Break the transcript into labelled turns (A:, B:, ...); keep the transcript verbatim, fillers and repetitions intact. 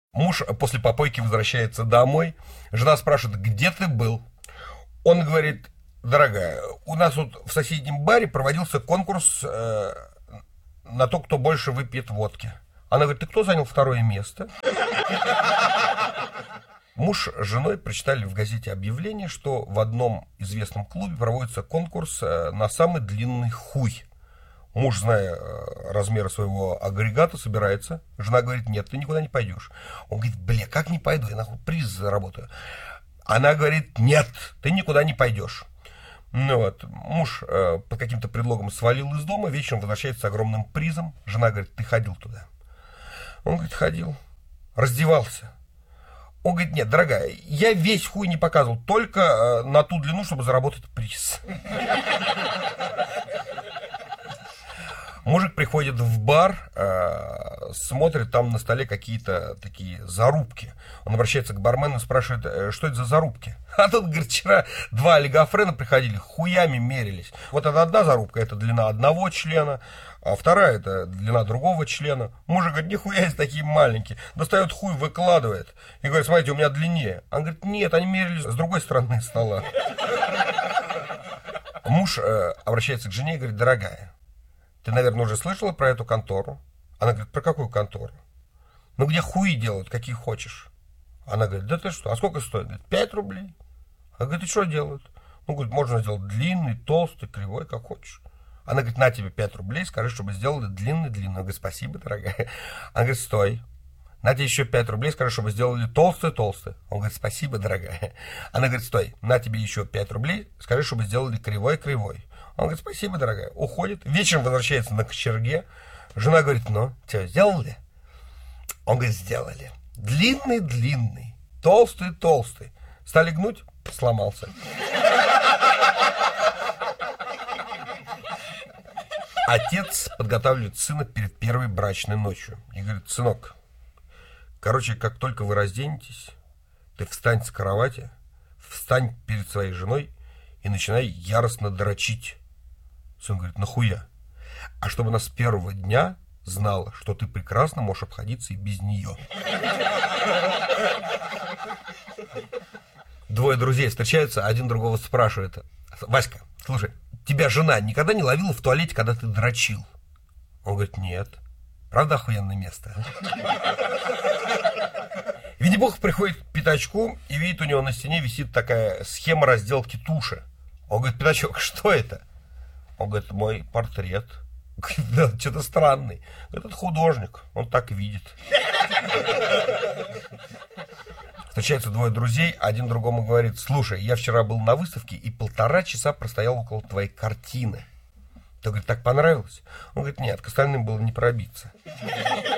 A: Муж после попойки возвращается домой. Жена спрашивает, где ты был? Он говорит, дорогая, у нас вот в соседнем баре проводился конкурс э, на то, кто больше выпьет водки. Она говорит, ты кто занял второе место? Муж с женой прочитали в газете объявление, что в одном известном клубе проводится конкурс на самый длинный хуй. Муж, зная размеры своего агрегата, собирается. Жена говорит, нет, ты никуда не пойдешь. Он говорит, бля, как не пойду, я нахуй приз заработаю. Она говорит, нет, ты никуда не пойдешь. Ну вот, муж э, под каким-то предлогом свалил из дома, вечером возвращается с огромным призом. Жена говорит, ты ходил туда? Он говорит, ходил, раздевался. Он говорит, нет, дорогая, я весь хуй не показывал, только э, на ту длину, чтобы заработать приз. Мужик приходит в бар, э, смотрит, там на столе какие-то такие зарубки. Он обращается к бармену и спрашивает, что это за зарубки? А тут, говорит, вчера два олигофрена приходили, хуями мерились. Вот это одна зарубка, это длина одного члена, а вторая это длина другого члена. Мужик говорит, нихуя есть такие маленькие. Достает хуй, выкладывает. И говорит, смотрите, у меня длиннее. Он говорит, нет, они мерились с другой стороны стола. Муж э, обращается к жене и говорит, дорогая, ты, наверное, уже слышала про эту контору? Она говорит, про какую контору? Ну, где хуи делают, какие хочешь. Она говорит, да ты что, а сколько стоит? Говорит, пять рублей. Она говорит, и что делают? Ну, говорит, можно сделать длинный, толстый, кривой, как хочешь. Она говорит, на тебе пять рублей, скажи, чтобы сделали длинный-длинный. Она говорит, спасибо, дорогая. Она говорит, стой. На тебе еще пять рублей, скажи, чтобы сделали толстый-толстый. Он говорит, спасибо, дорогая. Она говорит, стой. На тебе еще пять рублей, скажи, чтобы сделали кривой-кривой. Он говорит, спасибо, дорогая. Уходит. Вечером возвращается на кочерге. Жена говорит, ну, что, сделали? Он говорит, сделали. Длинный-длинный, толстый-толстый. Стали гнуть, сломался. Отец подготавливает сына перед первой брачной ночью. И говорит, сынок, короче, как только вы разденетесь, ты встань с кровати, встань перед своей женой и начинай яростно дрочить. Сын говорит, нахуя? А чтобы она с первого дня знала, что ты прекрасно можешь обходиться и без нее. Двое друзей встречаются, один другого спрашивает, Васька, слушай, тебя жена никогда не ловила в туалете, когда ты дрочил? Он говорит, нет. Правда охуенное место? Винни-Пух приходит к Пятачку и видит, у него на стене висит такая схема разделки туши. Он говорит, Пятачок, что это? Он говорит, мой портрет. Да, что-то странный. Этот художник, он так видит. Встречаются двое друзей, один другому говорит, слушай, я вчера был на выставке и полтора часа простоял около твоей картины. Ты, говорит, так понравилось? Он говорит, нет, к остальным было не пробиться.